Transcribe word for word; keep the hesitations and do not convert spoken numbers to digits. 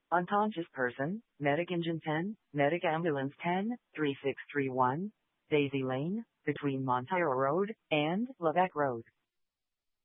Unconscious person, medic engine ten, medic ambulance ten, three six three one, Daisy Lane, between Monteiro Road and Leveque Road.